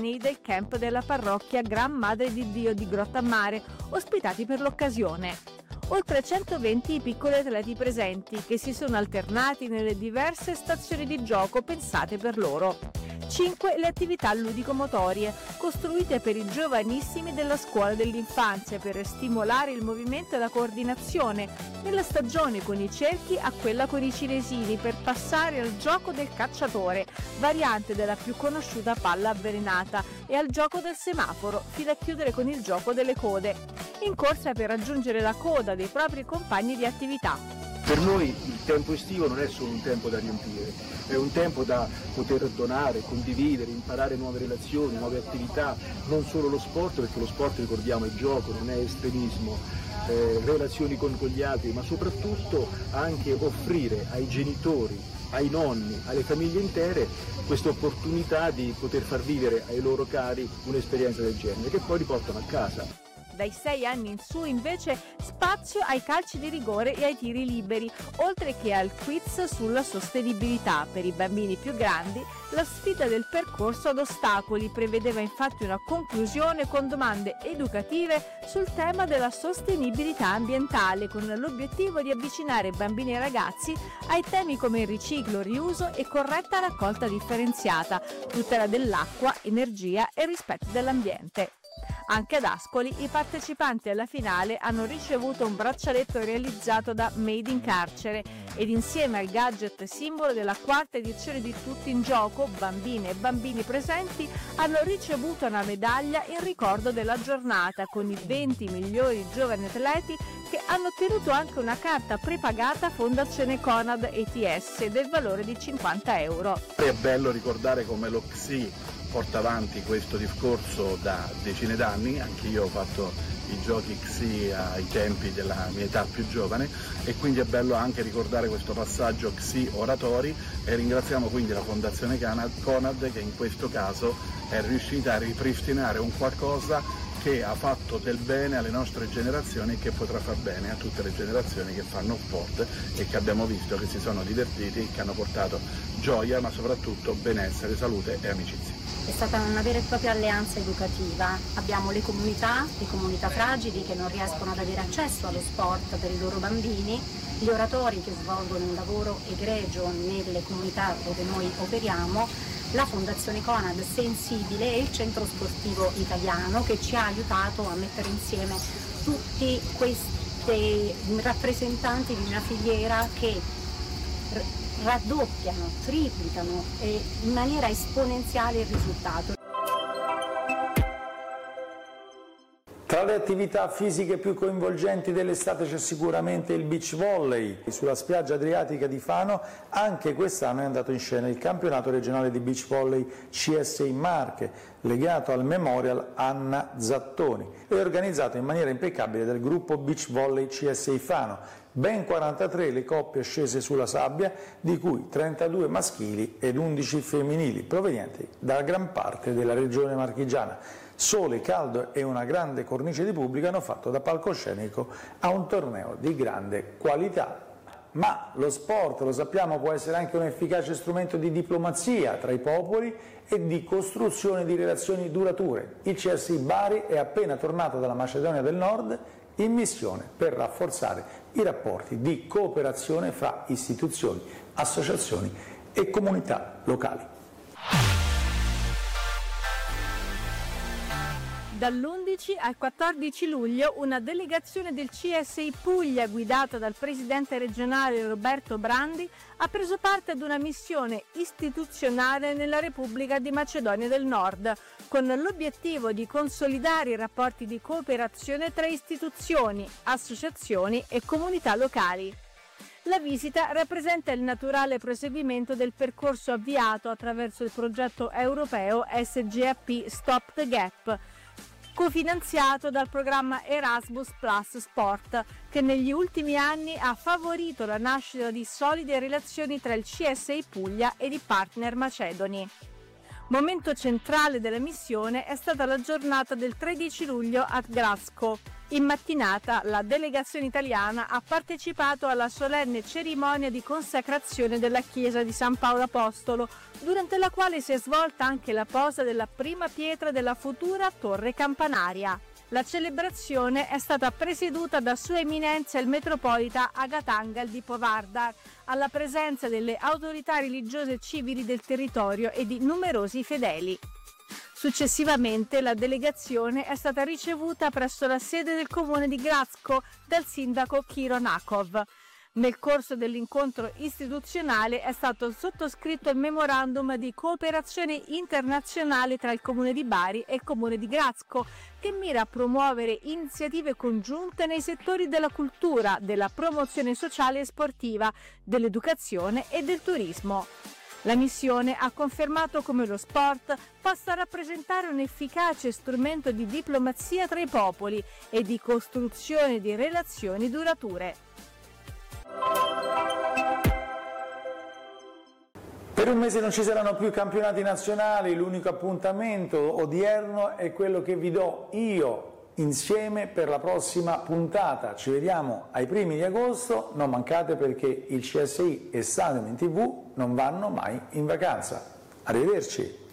estranei del camp della parrocchia Gran Madre di Dio di Grottammare, ospitati per l'occasione. Oltre 120 i piccoli atleti presenti, che si sono alternati nelle diverse stazioni di gioco pensate per loro. 5 le attività ludico-motorie, costruite per i giovanissimi della scuola dell'infanzia per stimolare il movimento e la coordinazione, nella stagione con i cerchi a quella con i cinesini per passare al gioco del cacciatore, variante della più conosciuta palla avvelenata, e al gioco del semaforo, fino a chiudere con il gioco delle code, in corsa per raggiungere la coda dei propri compagni di attività. Per noi il tempo estivo non è solo un tempo da riempire, è un tempo da poter donare, condividere, imparare nuove relazioni, nuove attività, non solo lo sport, perché lo sport, ricordiamo, è gioco, non è estremismo, relazioni con gli altri, ma soprattutto anche offrire ai genitori, ai nonni, alle famiglie intere questa opportunità di poter far vivere ai loro cari un'esperienza del genere, che poi riportano a casa. Dai 6 anni in su invece spazio ai calci di rigore e ai tiri liberi, oltre che al quiz sulla sostenibilità. Per i bambini più grandi la sfida del percorso ad ostacoli prevedeva infatti una conclusione con domande educative sul tema della sostenibilità ambientale, con l'obiettivo di avvicinare bambini e ragazzi ai temi come il riciclo, riuso e corretta raccolta differenziata, tutela dell'acqua, energia e rispetto dell'ambiente. Anche ad Ascoli i partecipanti alla finale hanno ricevuto un braccialetto realizzato da Made in Carcere ed insieme al gadget simbolo della quarta edizione di Tutti in Gioco, bambine e bambini presenti hanno ricevuto una medaglia in ricordo della giornata con i 20 migliori giovani atleti che hanno ottenuto anche una carta prepagata Fondazione Conad ETS del valore di 50 euro. È bello ricordare come lo XI porta avanti questo discorso da decine d'anni, anche io ho fatto i giochi XI ai tempi della mia età più giovane e quindi è bello anche ricordare questo passaggio XI oratori e ringraziamo quindi la Fondazione Conad che in questo caso è riuscita a ripristinare un qualcosa che ha fatto del bene alle nostre generazioni e che potrà far bene a tutte le generazioni che fanno sport e che abbiamo visto che si sono divertiti, che hanno portato gioia ma soprattutto benessere, salute e amicizia. È stata una vera e propria alleanza educativa. Abbiamo le comunità fragili che non riescono ad avere accesso allo sport per i loro bambini, gli oratori che svolgono un lavoro egregio nelle comunità dove noi operiamo, la Fondazione Conad Sensibile e il Centro Sportivo Italiano che ci ha aiutato a mettere insieme tutti questi rappresentanti di una filiera che raddoppiano, triplicano in maniera esponenziale il risultato. Tra le attività fisiche più coinvolgenti dell'estate c'è sicuramente il beach volley. Sulla spiaggia adriatica di Fano anche quest'anno è andato in scena il campionato regionale di beach volley CSI Marche, legato al Memorial Anna Zattoni e organizzato in maniera impeccabile dal gruppo beach volley CSI Fano. Ben 43 le coppie scese sulla sabbia, di cui 32 maschili ed 11 femminili, provenienti da gran parte della regione marchigiana. Sole, caldo e una grande cornice di pubblico hanno fatto da palcoscenico a un torneo di grande qualità. Ma lo sport, lo sappiamo, può essere anche un efficace strumento di diplomazia tra i popoli e di costruzione di relazioni durature. Il CSI Bari è appena tornato dalla Macedonia del Nord in missione per rafforzare i rapporti di cooperazione fra istituzioni, associazioni e comunità locali. Dall'11 al 14 luglio una delegazione del CSI Puglia guidata dal presidente regionale Roberto Brandi ha preso parte ad una missione istituzionale nella Repubblica di Macedonia del Nord con l'obiettivo di consolidare i rapporti di cooperazione tra istituzioni, associazioni e comunità locali. La visita rappresenta il naturale proseguimento del percorso avviato attraverso il progetto europeo SGAP Stop the Gap, cofinanziato dal programma Erasmus Plus Sport, che negli ultimi anni ha favorito la nascita di solide relazioni tra il CSI Puglia ed i partner macedoni. Momento centrale della missione è stata la giornata del 13 luglio a Glasgow. In mattinata la delegazione italiana ha partecipato alla solenne cerimonia di consacrazione della chiesa di San Paolo Apostolo, durante la quale si è svolta anche la posa della prima pietra della futura torre campanaria. La celebrazione è stata presieduta da Sua Eminenza il Metropolita Agatangal di Povardar, alla presenza delle autorità religiose e civili del territorio e di numerosi fedeli. Successivamente la delegazione è stata ricevuta presso la sede del comune di Glasgow dal sindaco Kiro Nakov. Nel corso dell'incontro istituzionale è stato sottoscritto il memorandum di cooperazione internazionale tra il comune di Bari e il comune di Glasgow, che mira a promuovere iniziative congiunte nei settori della cultura, della promozione sociale e sportiva, dell'educazione e del turismo. La missione ha confermato come lo sport possa rappresentare un efficace strumento di diplomazia tra i popoli e di costruzione di relazioni durature. Per un mese non ci saranno più campionati nazionali, l'unico appuntamento odierno è quello che vi do io insieme per la prossima puntata. Ci vediamo ai primi di agosto, non mancate perché il CSI e Stadium in TV non vanno mai in vacanza. Arrivederci!